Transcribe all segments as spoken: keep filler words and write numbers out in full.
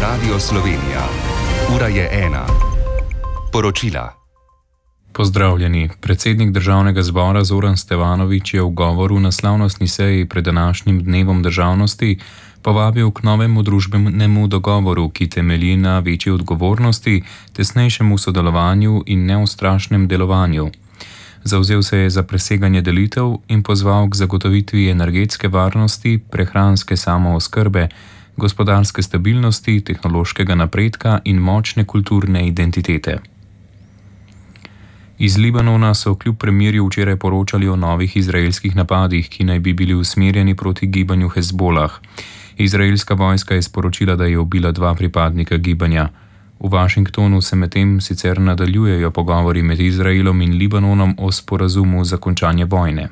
Radio Slovenija. Ura je ena. Poročila. Pozdravljeni. Predsednik Državnega zbora Zoran Stevanović je v govoru na slavnostni seji pred današnjim dnevom državnosti povabil k novemu družbenemu dogovoru, ki temelji na večji odgovornosti, tesnejšemu sodelovanju in neustrašnem delovanju. Zavzel se je za preseganje delitev in pozval k zagotovitvi energetske varnosti, prehranske samooskrbe, gospodarske stabilnosti, tehnološkega napredka in močne kulturne identitete. Iz Libanona so kljub premirju včeraj poročali o novih izraelskih napadih, ki naj bi bili usmerjeni proti gibanju Hezbolah. Izraelska vojska je sporočila, da je ubila dva pripadnika gibanja. V Washingtonu se medtem sicer nadaljujejo pogovori med Izraelom in Libanonom o sporazumu za končanje vojne.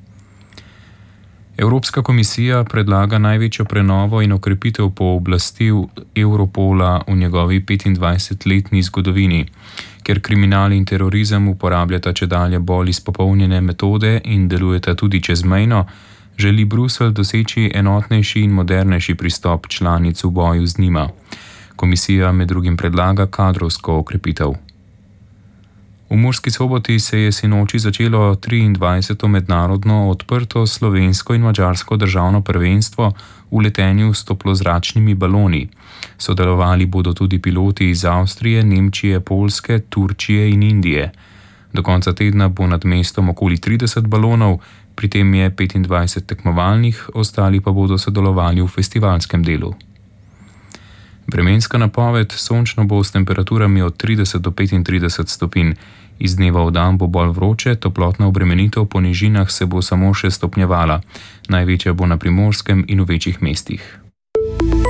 Evropska komisija predlaga največjo prenovo in okrepitev pooblastil Europola v njegovi petindvajsetletni zgodovini. Ker kriminal in terorizem uporabljata čedalje bolj izpopolnjene metode in delujeta tudi čezmejno, želi Bruselj doseči enotnejši in modernejši pristop članic v boju z njima. Komisija med drugim predlaga kadrovsko okrepitev. V Murski Soboti se je sinoči začelo triindvajseto mednarodno odprto slovensko in madžarsko državno prvenstvo v letenju s toplozračnimi baloni. Sodelovali bodo tudi piloti iz Avstrije, Nemčije, Poljske, Turčije in Indije. Do konca tedna bo nad mestom okoli trideset balonov, pri tem je petindvajset tekmovalnih, ostali pa bodo sodelovali v festivalskem delu. Vremenska napoved: sončno bo s temperaturami od trideset do petintrideset stopinj. Iz dneva v dan bo bolj vroče, toplotna obremenitev po nižinah se bo samo še stopnjevala. Največja bo na Primorskem in v večjih mestih.